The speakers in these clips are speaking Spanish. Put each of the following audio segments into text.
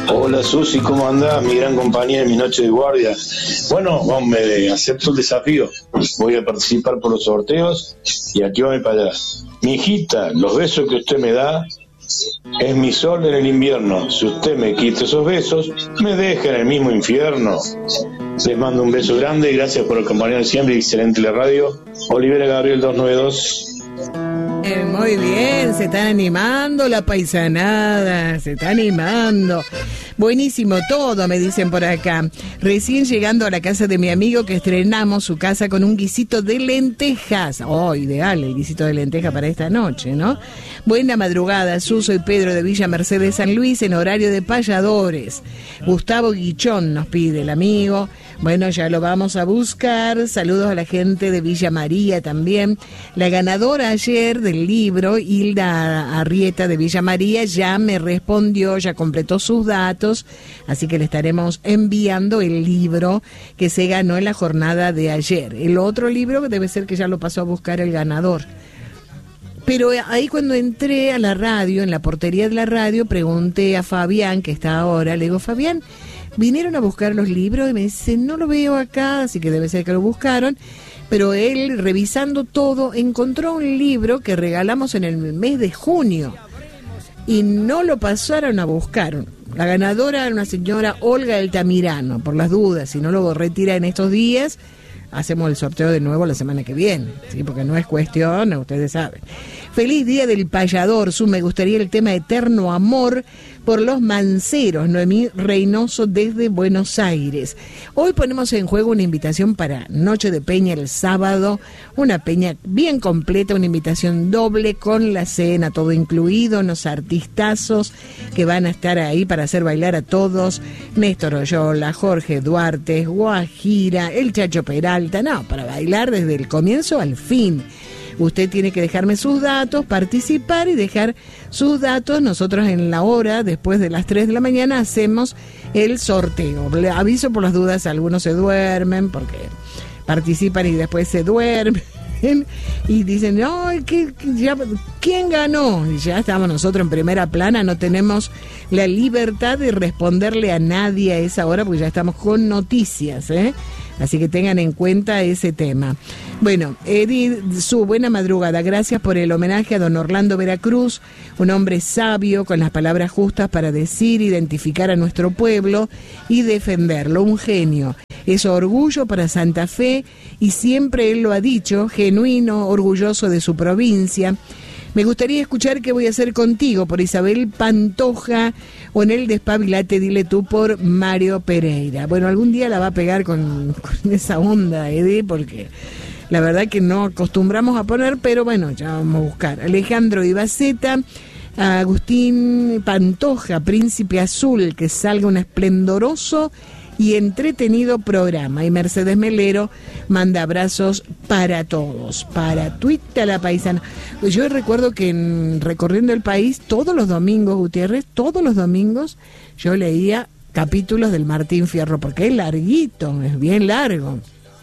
Hola Susi, ¿cómo andás? Mi gran compañía en mi noche de guardia. Bueno, me acepto el desafío. Voy a participar por los sorteos y aquí voy para allá. Mi hijita, los besos que usted me da es mi sol en el invierno. Si usted me quita esos besos, me deja en el mismo infierno. Les mando un beso grande y gracias por acompañarme siempre. Excelente la radio. Olivera Gabriel 292. Muy bien, se están animando la paisanada, se está animando. Buenísimo todo, me dicen por acá. Recién llegando a la casa de mi amigo que estrenamos su casa con un guisito de lentejas. Oh, ideal el guisito de lenteja para esta noche, ¿no? Buena madrugada, Suso y Pedro de Villa Mercedes San Luis en horario de payadores. Gustavo Guichón nos pide el amigo. Bueno, ya lo vamos a buscar. Saludos a la gente de Villa María también. La ganadora ayer del libro, Hilda Arrieta de Villa María, ya me respondió, ya completó sus datos, así que le estaremos enviando el libro que se ganó en la jornada de ayer. El otro libro debe ser que ya lo pasó a buscar el ganador. Pero ahí cuando entré a la radio, en la portería de la radio, pregunté a Fabián, que está ahora, le digo, Fabián, ¿vinieron a buscar los libros? Y me dice, no lo veo acá, así que debe ser que lo buscaron. Pero él, revisando todo, encontró un libro que regalamos en el mes de junio y no lo pasaron a buscar. La ganadora era una señora Olga Altamirano, por las dudas, si no lo retira en estos días, hacemos el sorteo de nuevo la semana que viene, ¿sí? Porque no es cuestión, ustedes saben. Feliz Día del Payador, me gustaría el tema Eterno Amor por los Manceros, Noemí Reynoso desde Buenos Aires. Hoy ponemos en juego una invitación para Noche de Peña el sábado, una peña bien completa, una invitación doble con la cena, todo incluido, unos artistazos que van a estar ahí para hacer bailar a todos, Néstor Oyola, Jorge Duarte, Guajira, el Chacho Peralta, no, para bailar desde el comienzo al fin. Usted tiene que dejarme sus datos, participar y dejar sus datos. Nosotros en la hora, después de las 3 de la mañana, hacemos el sorteo. Le aviso por las dudas, algunos se duermen porque participan y después se duermen. Y dicen, no, ¿quién ganó? Y ya estamos nosotros en primera plana, no tenemos la libertad de responderle a nadie a esa hora porque ya estamos con noticias, ¿eh? Así que tengan en cuenta ese tema. Bueno, Edith, su buena madrugada. Gracias por el homenaje a don Orlando Veracruz, un hombre sabio con las palabras justas para decir, identificar a nuestro pueblo y defenderlo. Un genio. Es orgullo para Santa Fe y siempre él lo ha dicho, genuino, orgulloso de su provincia. Me gustaría escuchar Qué voy a hacer contigo por Isabel Pantoja o en el Despabilate, dile tú, por Mario Pereira. Bueno, algún día la va a pegar con esa onda, Eddie, porque la verdad que no acostumbramos a poner, pero bueno, ya vamos a buscar. Alejandro Ibaceta, Agustín Pantoja, Príncipe Azul, que salga un esplendoroso y entretenido programa. Y Mercedes Melero manda abrazos para todos. Para Twitter la paisana. Yo recuerdo que recorriendo el país, todos los domingos, Gutiérrez, todos los domingos, yo leía capítulos del Martín Fierro, porque es larguito, es bien largo.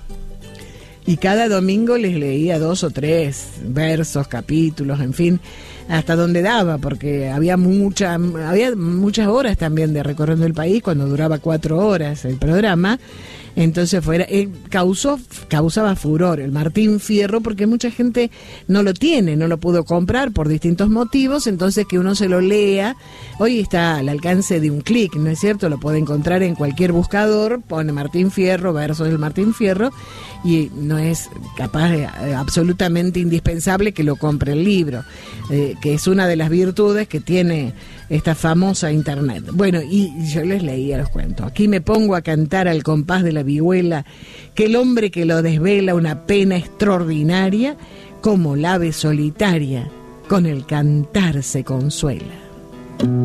Y cada domingo les leía 2 o 3 versos, capítulos, en fin, hasta donde daba, porque había muchas horas también de recorriendo el país, cuando duraba 4 horas el programa. Entonces causaba furor el Martín Fierro, porque mucha gente no lo tiene, no lo pudo comprar por distintos motivos. Entonces que uno se lo lea, hoy está al alcance de un clic, ¿no es cierto? Lo puede encontrar en cualquier buscador, pone Martín Fierro, versos del Martín Fierro, y no es absolutamente indispensable que lo compre el libro, que es una de las virtudes que tiene esta famosa internet. Bueno, y yo les leía los cuentos. Aquí me pongo a cantar al compás de la vihuela, que el hombre que lo desvela una pena extraordinaria, como la ave solitaria, con el cantar se consuela.